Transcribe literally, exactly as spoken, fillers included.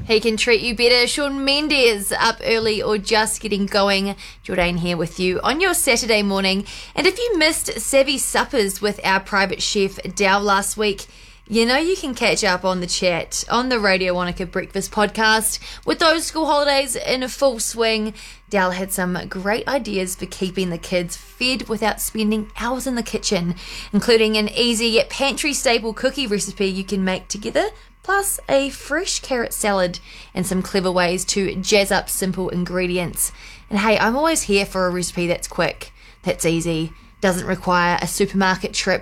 He can treat you better. Shawn Mendes up early or just getting going. Jordan here with you on your Saturday morning. And if you missed Savvy Suppers with our private chef Dal last week, you know you can catch up on the chat on the Radio Wanaka Breakfast podcast. With those school holidays in full swing, Dal had some great ideas for keeping the kids fed without spending hours in the kitchen, including an easy pantry staple cookie recipe you can make together, plus a fresh carrot salad and some clever ways to jazz up simple ingredients. And hey, I'm always here for a recipe that's quick, that's easy, doesn't require a supermarket trip